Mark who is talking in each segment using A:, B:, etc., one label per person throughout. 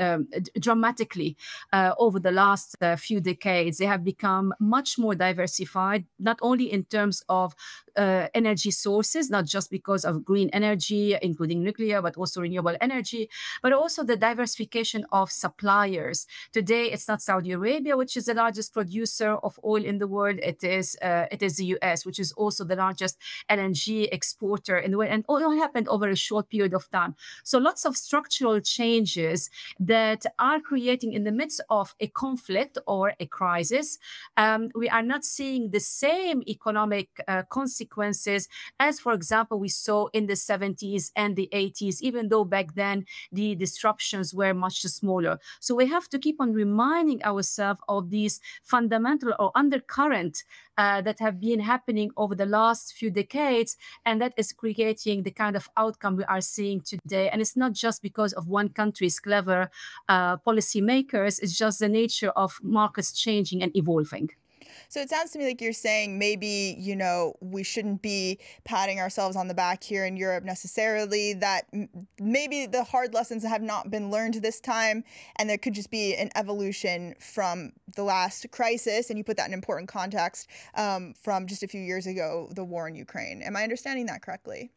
A: dramatically over the last few decades. They have become much more diversified, not only in terms of energy sources, not just because of green energy, including nuclear, but also renewable energy, but also the diversification of suppliers. Today, it's not Saudi Arabia, which is the largest producer of oil in the world. It is the US, which is also the largest LNG exporter in the world. And all happened over a short period of time. So lots of structural changes that are creating in the midst of a conflict or a crisis. We are not seeing the same economic consequences as, for example, we saw in the 70s and the 80s, even though back then the disruptions were much smaller. So we have to keep on reminding ourselves of these fundamental or undercurrent that have been happening over the last few decades, and that is creating the kind of outcome we are seeing today. And it's not just because of one country's clever policymakers, it's just the nature of markets changing and evolving.
B: So it sounds to me like you're saying maybe, we shouldn't be patting ourselves on the back here in Europe necessarily, that maybe the hard lessons have not been learned this time, and there could just be an evolution from the last crisis. And you put that in important context from just a few years ago, the war in Ukraine. Am I understanding that correctly?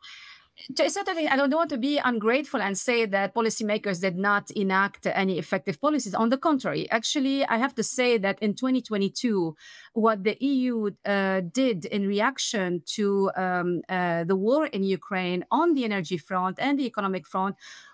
A: Certainly, I don't want to be ungrateful and say that policymakers did not enact any effective policies. On the contrary, actually, I have to say that in 2022, what the EU did in reaction to the war in Ukraine on the energy front and the economic front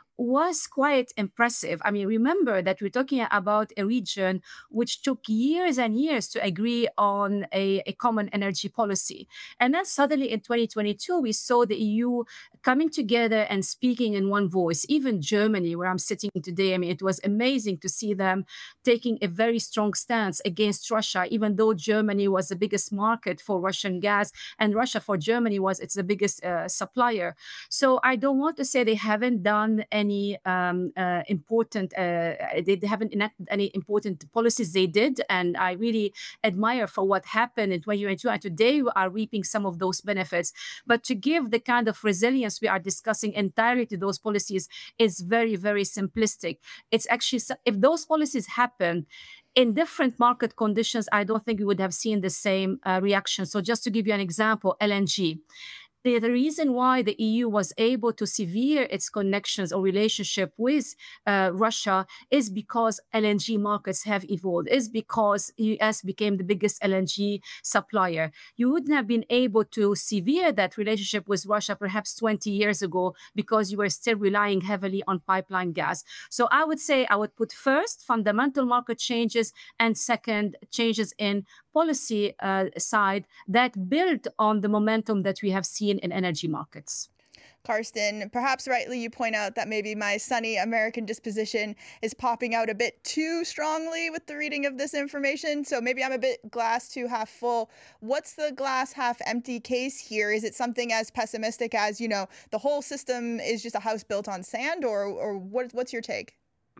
A: was quite impressive. I mean, remember that we're talking about a region which took years and years to agree on a common energy policy. And then suddenly in 2022, we saw the EU coming together and speaking in one voice. Even Germany, where I'm sitting today, I mean, it was amazing to see them taking a very strong stance against Russia, even though Germany was the biggest market for Russian gas and Russia for Germany was its the biggest supplier. So I don't want to say they haven't done any important, they haven't enacted any important policies. They did, and I really admire for what happened in 2022. And today we are reaping some of those benefits. But to give the kind of resilience we are discussing entirely to those policies is very, very simplistic. It's actually, if those policies happen in different market conditions, I don't think we would have seen the same reaction. So just to give you an example, LNG. The reason why the EU was able to sever its connections or relationship with Russia is because LNG markets have evolved, is because the US became the biggest LNG supplier. You wouldn't have been able to sever that relationship with Russia perhaps 20 years ago because you were still relying heavily on pipeline gas. So I would say I would put first fundamental market changes and second changes in policy side that build on the momentum that we have seen in energy markets.
B: Karsten, perhaps rightly you point out that maybe my sunny American disposition is popping out a bit too strongly with the reading of this information. So maybe I'm a bit glass too half full. What's the glass half empty case here? Is it something as pessimistic as, the whole system is just a house built on sand, or what's your take?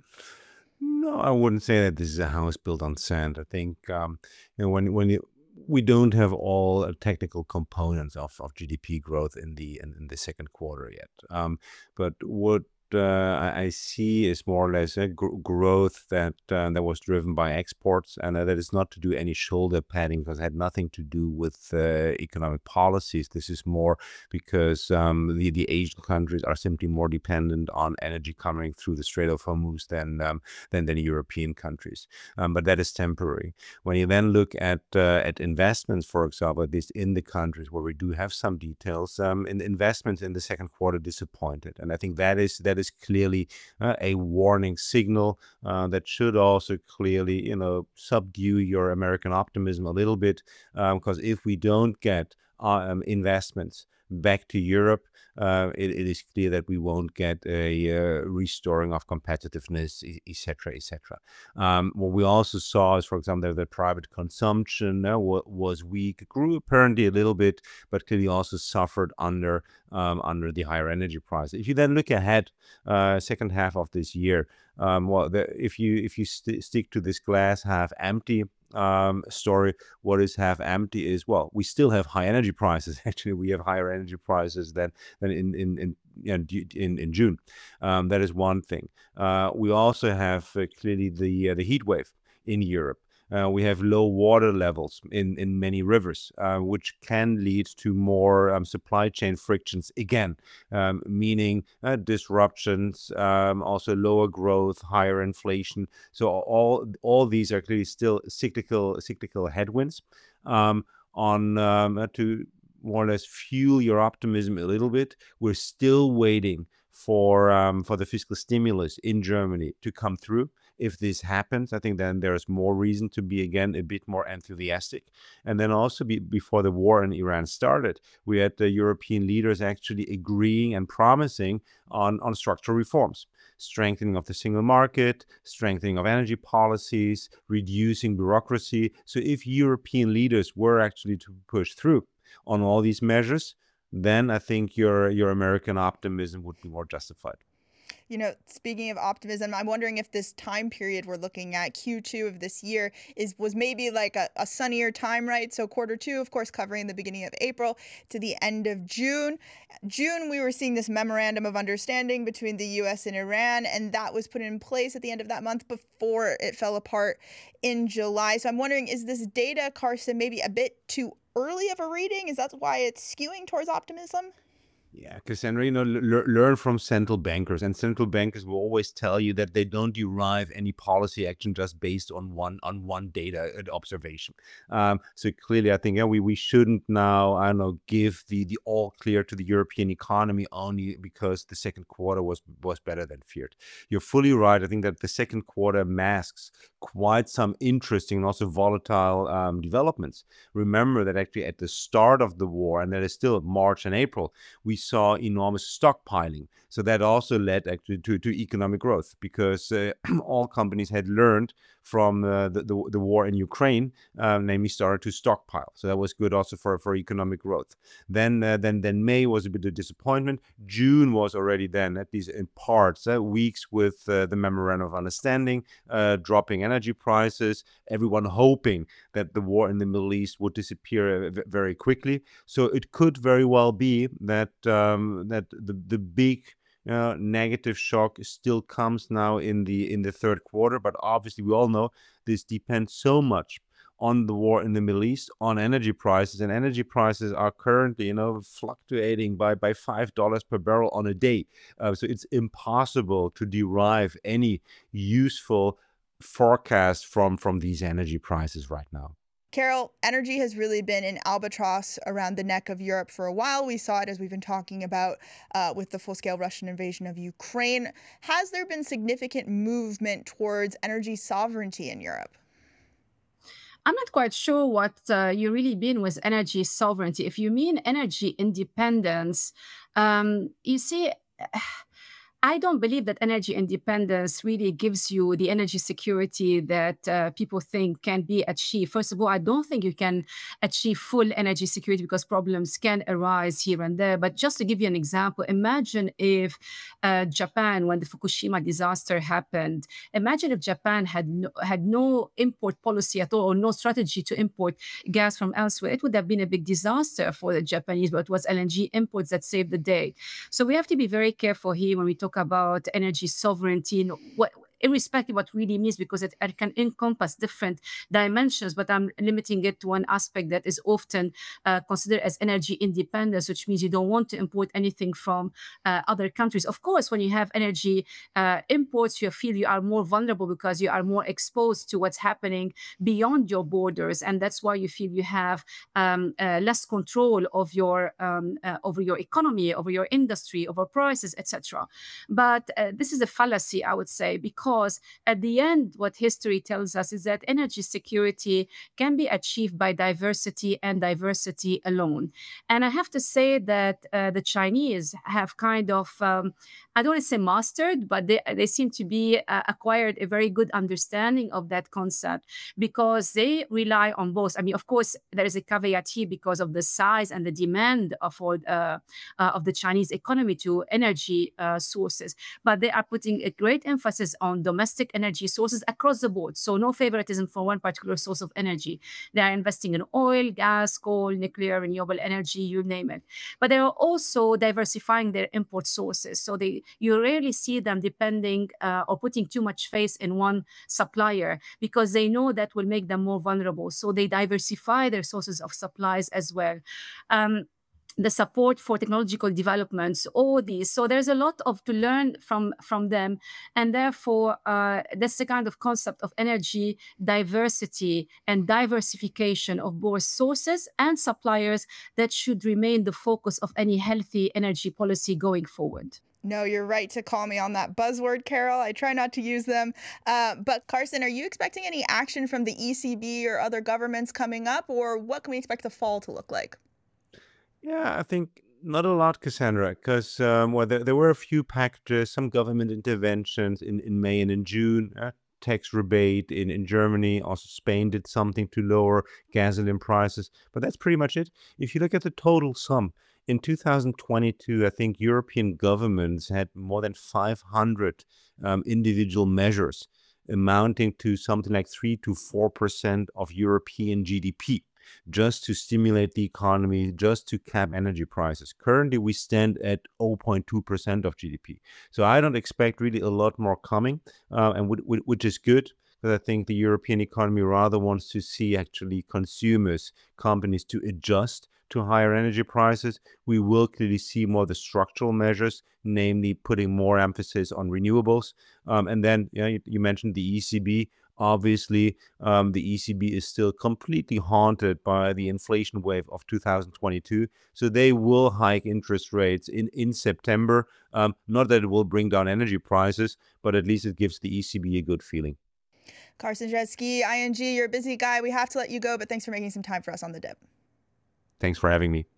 C: No, I wouldn't say that this is a house built on sand. I think we don't have all technical components of GDP growth in the second quarter yet. But what I see is more or less a growth that was driven by exports, and that is not to do any shoulder padding because it had nothing to do with economic policies. This is more because the Asian countries are simply more dependent on energy coming through the Strait of Hormuz than the European countries. But that is temporary. When you then look at investments, for example, at least in the countries where we do have some details, in investments in the second quarter disappointed, and I think that is clearly a warning signal that should also clearly, subdue your American optimism a little bit, because if we don't get investments back to Europe, it is clear that we won't get a restoring of competitiveness, etc., etc. What we also saw is, for example, that the private consumption was weak, grew apparently a little bit, but clearly also suffered under the higher energy price. If you then look ahead, second half of this year, if you stick to this glass half empty story, what is half empty is, well, we still have high energy prices. Actually, we have higher energy prices than in in June. That is one thing. We also have clearly the heat wave in Europe. We have low water levels in many rivers, which can lead to more supply chain frictions again, meaning disruptions, also lower growth, higher inflation. So all these are clearly still cyclical headwinds. To more or less fuel your optimism a little bit, we're still waiting for the fiscal stimulus in Germany to come through. If this happens, I think then there's more reason to be again a bit more enthusiastic. And then also before the war in Iran started, we had the European leaders actually agreeing and promising on structural reforms, strengthening of the single market, strengthening of energy policies, reducing bureaucracy. So if European leaders were actually to push through on all these measures, then I think your American optimism would be more justified.
B: Speaking of optimism, I'm wondering if this time period we're looking at, Q2 of this year, was maybe like a sunnier time, right? So Q2, of course, covering the beginning of April to the end of June. June, we were seeing this memorandum of understanding between the US and Iran, and that was put in place at the end of that month before it fell apart in July. So I'm wondering, is this data, Carsten, maybe a bit too early of a reading? Is that why it's skewing towards optimism?
C: Yeah, Cassandra, learn from central bankers, and central bankers will always tell you that they don't derive any policy action just based on one data observation. So clearly, I think we shouldn't now give the all clear to the European economy only because the second quarter was better than feared. You're fully right. I think that the second quarter masks quite some interesting and also volatile developments. Remember that actually at the start of the war, and that is still March and April, we saw enormous stockpiling. So that also led actually to economic growth because all companies had learned from the war in Ukraine, namely started to stockpile. So that was good also for economic growth. Then May was a bit of disappointment. June was already then, at least in parts, weeks with the memorandum of understanding, dropping energy prices, everyone hoping that the war in the Middle East would disappear very quickly. So it could very well be that the big negative shock still comes now in the third quarter, but obviously we all know this depends so much on the war in the Middle East, on energy prices, and energy prices are currently fluctuating by $5 per barrel on a day. So it's impossible to derive any useful forecast from these energy prices right now.
B: Carol, energy has really been an albatross around the neck of Europe for a while. We saw it, as we've been talking about, with the full-scale Russian invasion of Ukraine. Has there been significant movement towards energy sovereignty in Europe?
A: I'm not quite sure what you really mean with energy sovereignty. If you mean energy independence, you see, I don't believe that energy independence really gives you the energy security that people think can be achieved. First of all, I don't think you can achieve full energy security because problems can arise here and there. But just to give you an example, imagine if Japan, when the Fukushima disaster happened, imagine if Japan had no import policy at all or no strategy to import gas from elsewhere. It would have been a big disaster for the Japanese, but it was LNG imports that saved the day. So we have to be very careful here when we talk about energy sovereignty, irrespective of what really means, because it can encompass different dimensions, but I'm limiting it to one aspect that is often considered as energy independence, which means you don't want to import anything from other countries. Of course, when you have energy imports, you feel you are more vulnerable because you are more exposed to what's happening beyond your borders, and that's why you feel you have less control of your over your economy, over your industry, over prices, etc. But this is a fallacy, I would say, because at the end, what history tells us is that energy security can be achieved by diversity and diversity alone. And I have to say that the Chinese have kind of, I don't want to say mastered, but they seem to be acquired a very good understanding of that concept because they rely on both. I mean, of course, there is a caveat here because of the size and the demand of the Chinese economy to energy sources, but they are putting a great emphasis on domestic energy sources across the board. So no favoritism for one particular source of energy. They are investing in oil, gas, coal, nuclear, renewable energy, you name it. But they are also diversifying their import sources. So you rarely see them depending or putting too much faith in one supplier, because they know that will make them more vulnerable. So they diversify their sources of supplies as well. The support for technological developments, all these. So there's a lot to learn from them. And therefore, that's the kind of concept of energy diversity and diversification of both sources and suppliers that should remain the focus of any healthy energy policy going forward.
B: No, you're right to call me on that buzzword, Carol. I try not to use them. But Carsten, are you expecting any action from the ECB or other governments coming up, or what can we expect the fall to look like?
C: Yeah, I think not a lot, Cassandra, because well, there were a few packages, some government interventions in May and in June. Tax rebate in Germany. Also, Spain did something to lower gasoline prices, but that's pretty much it. If you look at the total sum, in 2022, I think European governments had more than 500 individual measures amounting to something like 3 to 4% of European GDP, just to stimulate the economy, just to cap energy prices. Currently, we stand at 0.2% of GDP. So I don't expect really a lot more coming, and which is good, because I think the European economy rather wants to see actually consumers, companies to adjust to higher energy prices. We will clearly see more of the structural measures, namely putting more emphasis on renewables. And then you mentioned the ECB. Obviously, the ECB is still completely haunted by the inflation wave of 2022. So they will hike interest rates in September. Not that it will bring down energy prices, but at least it gives the ECB a good feeling.
B: Carsten Jeske, ING, you're a busy guy. We have to let you go, but thanks for making some time for us on The Dip.
C: Thanks for having me.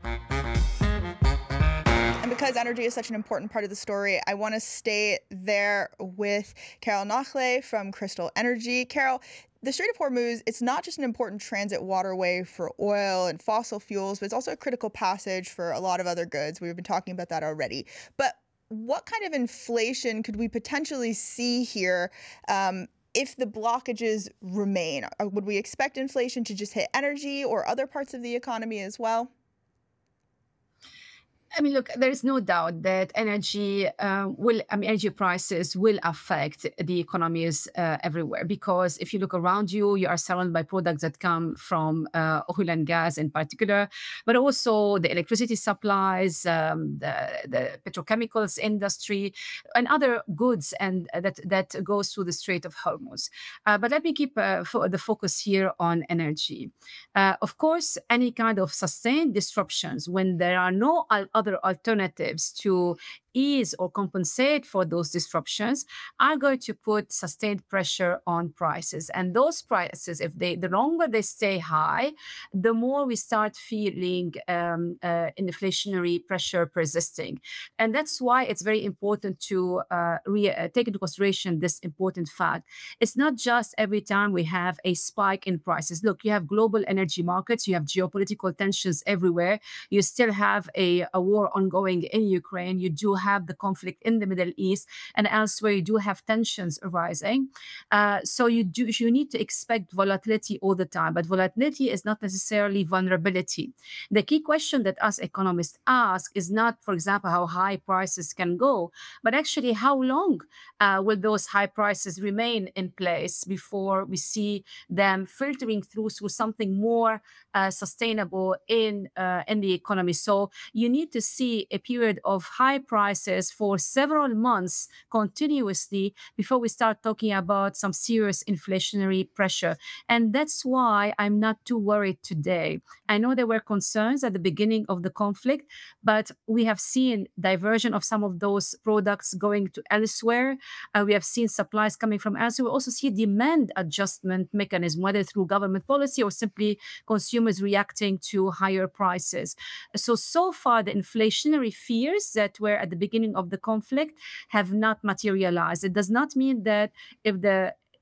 B: And because energy is such an important part of the story, I want to stay there with Carol Nachle from Crystal Energy. Carol, the Strait of Hormuz, it's not just an important transit waterway for oil and fossil fuels, but it's also a critical passage for a lot of other goods. We've been talking about that already. But what kind of inflation could we potentially see here if the blockages remain? Would we expect inflation to just hit energy or other parts of the economy as well?
A: I mean, look, there is no doubt that energy prices will affect the economies everywhere. Because if you look around you, you are surrounded by products that come from oil and gas in particular, but also the electricity supplies, the petrochemicals industry, and other goods and that goes through the Strait of Hormuz. But let me keep the focus here on energy. Of course, any kind of sustained disruptions when there are no other alternatives to ease or compensate for those disruptions are going to put sustained pressure on prices. And those prices, the longer they stay high, the more we start feeling inflationary pressure persisting. And that's why it's very important to take into consideration this important fact. It's not just every time we have a spike in prices. Look, you have global energy markets, you have geopolitical tensions everywhere, you still have a war ongoing in Ukraine, you do have the conflict in the Middle East, and elsewhere you do have tensions arising. So you need to expect volatility all the time, but volatility is not necessarily vulnerability. The key question that us economists ask is not, for example, how high prices can go, but actually how long will those high prices remain in place before we see them filtering through something more sustainable in the economy. So you need to see a period of high prices for several months continuously before we start talking about some serious inflationary pressure. And that's why I'm not too worried today. I know there were concerns at the beginning of the conflict, but we have seen diversion of some of those products going to elsewhere. We have seen supplies coming from elsewhere. We also see demand adjustment mechanism, whether through government policy or simply consumers reacting to higher prices. So far, the inflationary fears that were at the beginning of the conflict have not materialized. It does not mean that if the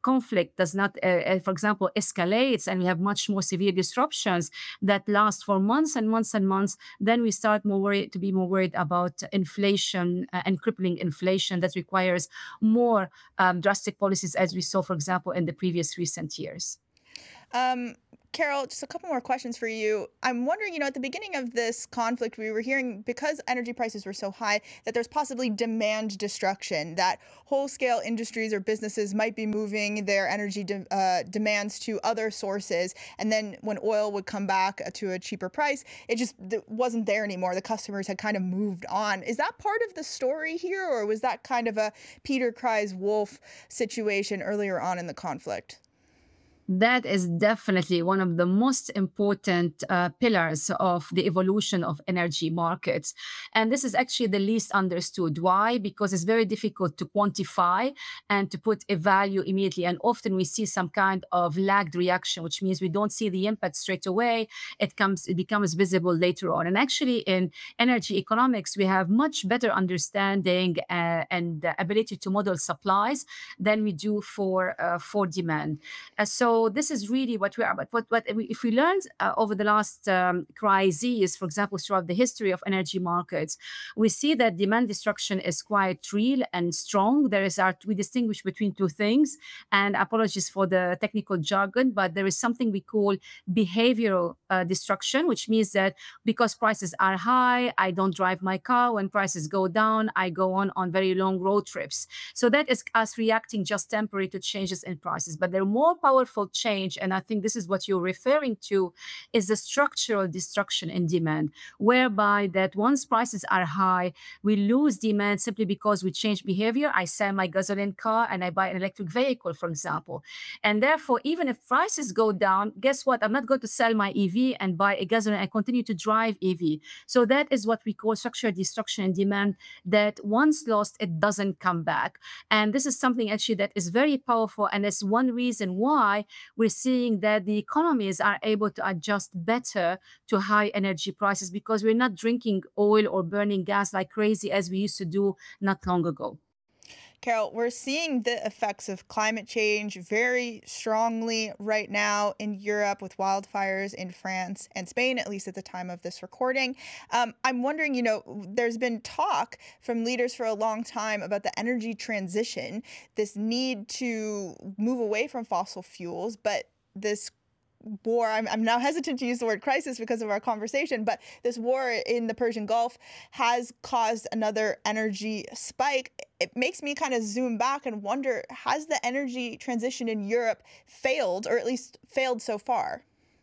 A: conflict does not, for example, escalates and we have much more severe disruptions that last for months and months and months, then we start to be more worried about inflation and crippling inflation that requires more drastic policies, as we saw, for example, in the previous recent years.
B: Carol, just a couple more questions for you. I'm wondering, at the beginning of this conflict, we were hearing, because energy prices were so high, that there's possibly demand destruction, that whole-scale industries or businesses might be moving their energy demands to other sources. And then when oil would come back to a cheaper price, it just wasn't there anymore. The customers had kind of moved on. Is that part of the story here, or was that kind of a Peter cries wolf situation earlier on in the conflict?
A: That is definitely one of the most important pillars of the evolution of energy markets. And this is actually the least understood. Why? Because it's very difficult to quantify and to put a value immediately. And often we see some kind of lagged reaction, which means we don't see the impact straight away. It becomes visible later on. And actually in energy economics, we have much better understanding and ability to model supplies than we do for demand. So this is really what we are. But if we learned over the last crises, for example, throughout the history of energy markets, we see that demand destruction is quite real and strong. We distinguish between two things, and apologies for the technical jargon, but there is something we call behavioral destruction, which means that because prices are high, I don't drive my car. When prices go down, I go on very long road trips. So that is us reacting just temporarily to changes in prices. But there are more powerful change, and I think this is what you're referring to, is the structural destruction in demand, whereby that once prices are high, we lose demand simply because we change behavior. I sell my gasoline car and I buy an electric vehicle, for example. And therefore, even if prices go down, guess what? I'm not going to sell my EV and buy a gasoline. I continue to drive EV. So that is what we call structural destruction in demand, that once lost, it doesn't come back. And this is something actually that is very powerful, and it's one reason why we're seeing that the economies are able to adjust better to high energy prices, because we're not drinking oil or burning gas like crazy as we used to do not long ago.
B: Carol, we're seeing the effects of climate change very strongly right now in Europe, with wildfires in France and Spain, at least at the time of this recording. I'm wondering, there's been talk from leaders for a long time about the energy transition, this need to move away from fossil fuels, but this war, I'm now hesitant to use the word crisis because of our conversation, but this war in the Persian Gulf has caused another energy spike. It makes me kind of zoom back and wonder, has the energy transition in Europe failed, or at least failed so far?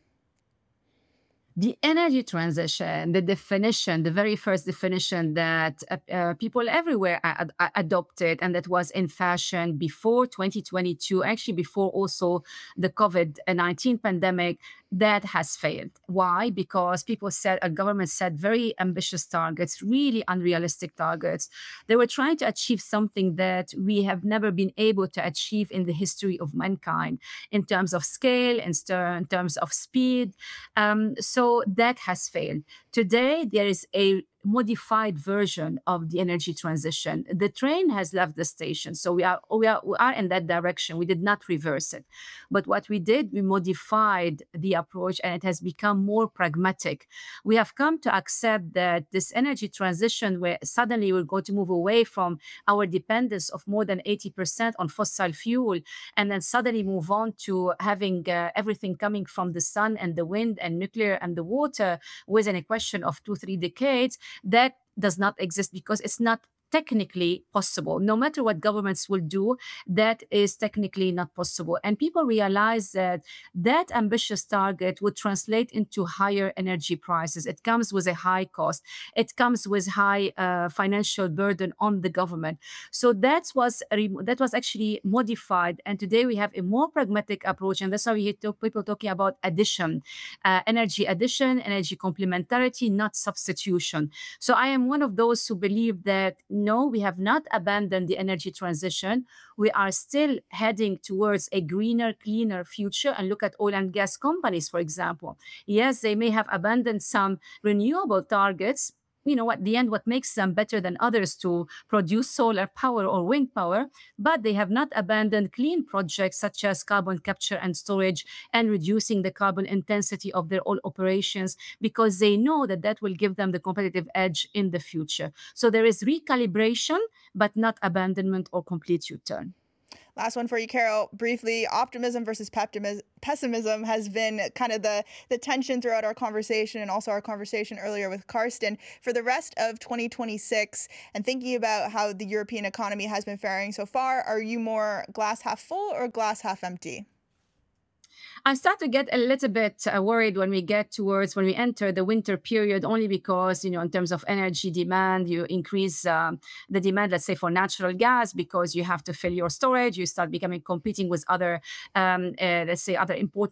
A: The energy transition, the very first definition that people everywhere adopted, and that was in fashion before 2022, actually before also the COVID-19 pandemic, that has failed. Why? Because government set very ambitious targets, really unrealistic targets. They were trying to achieve something that we have never been able to achieve in the history of mankind, in terms of scale, in terms of speed. So that has failed. Today, there is a modified version of the energy transition. The train has left the station, so we are in that direction. We did not reverse it, but what we did, we modified the approach, and it has become more pragmatic. We have come to accept that this energy transition, where suddenly we're going to move away from our dependence of more than 80% on fossil fuel, and then suddenly move on to having everything coming from the sun and the wind and nuclear and the water within a question of 2-3 decades. That does not exist, because it's not technically possible. No matter what governments will do, that is technically not possible. And people realize that that ambitious target would translate into higher energy prices. It comes with a high cost. It comes with high financial burden on the government. So that was actually modified. And today we have a more pragmatic approach. And that's why we hear people talking about energy addition, energy complementarity, not substitution. So I am one of those who believe that no, we have not abandoned the energy transition. We are still heading towards a greener, cleaner future. And look at oil and gas companies, for example. Yes, they may have abandoned some renewable targets, at the end, what makes them better than others to produce solar power or wind power, but they have not abandoned clean projects such as carbon capture and storage and reducing the carbon intensity of their oil operations, because they know that that will give them the competitive edge in the future. So there is recalibration, but not abandonment or complete U-turn.
B: Last one for you, Carol. Briefly, optimism versus pessimism has been kind of the tension throughout our conversation, and also our conversation earlier with Karsten. For the rest of 2026, and thinking about how the European economy has been faring so far, are you more glass half full or glass half empty?
A: I start to get a little bit worried when we enter the winter period, only because, in terms of energy demand, you increase the demand, let's say, for natural gas, because you have to fill your storage. You start becoming competing with other, let's say, other important